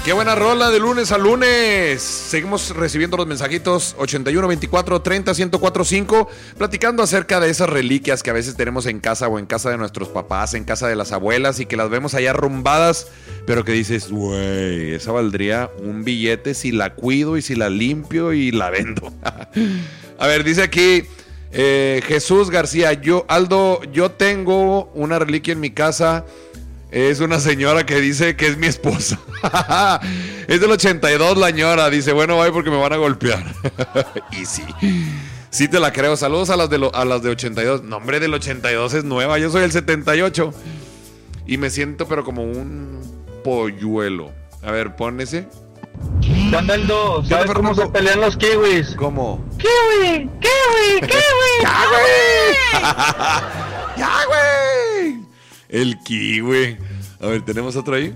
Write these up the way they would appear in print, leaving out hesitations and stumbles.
Qué buena rola de lunes a lunes. Seguimos recibiendo los mensajitos 81 24 30 1045, platicando acerca de esas reliquias que a veces tenemos en casa o en casa de nuestros papás, en casa de las abuelas y que las vemos allá arrumbadas, pero que dices, güey, esa valdría un billete si la cuido y si la limpio y la vendo. A ver, dice aquí Jesús García, Aldo, yo tengo una reliquia en mi casa. Es una señora que dice que es mi esposa. Es del 82 la señora. Dice, bueno, voy porque me van a golpear. Y sí, sí te la creo. Saludos a las de 82. No, hombre, del 82 es nueva. Yo soy el 78. Y me siento pero como un polluelo. A ver, pon ese. ¿Qué onda, Aldo? ¿Sabes cómo se pelean los kiwis? ¿Cómo? ¡Kiwi! ¡Kiwi! ¡Kiwi! ¡Ya, güey! ¡Ya, güey! El kiwi. A ver, ¿tenemos otro ahí?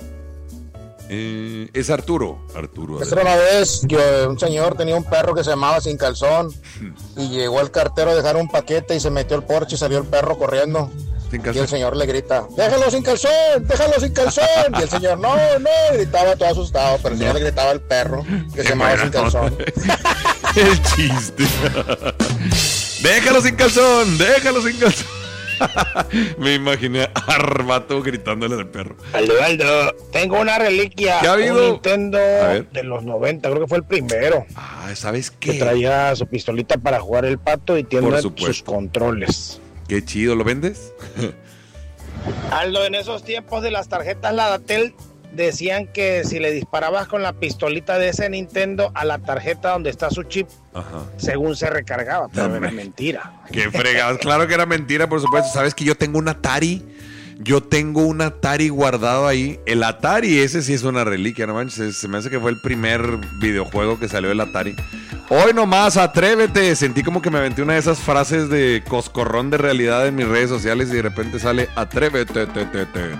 Es Arturo. Esa era una vez que un señor tenía un perro que se llamaba Sin Calzón y llegó el cartero a dejar un paquete y se metió al porche y salió el perro corriendo. Y el señor le grita, déjalo sin calzón, déjalo sin calzón. Y el señor, no, gritaba todo asustado, pero el señor le gritaba al perro que se llamaba Sin Calzón. El chiste. Déjalo sin calzón, déjalo sin calzón. Me imaginé a Arbato gritándole al perro. Aldo, tengo una reliquia. ¿Qué ha habido? Un Nintendo de los 90, creo que fue el primero. ¿Sabes qué? Que traía su pistolita para jugar el pato y tiene sus controles. Qué chido, ¿lo vendes? Aldo, en esos tiempos de las tarjetas Ladatel decían que si le disparabas con la pistolita de ese Nintendo a la tarjeta donde está su chip, según se recargaba, pero era mentira. Qué fregados, claro que era mentira, por supuesto. ¿Sabes que yo tengo un Atari? Yo tengo un Atari guardado ahí. El Atari ese sí es una reliquia, no manches. Se me hace que fue el primer videojuego que salió del Atari. Hoy nomás, atrévete. Sentí como que me aventé una de esas frases de coscorrón de realidad en mis redes sociales y de repente sale atrévete.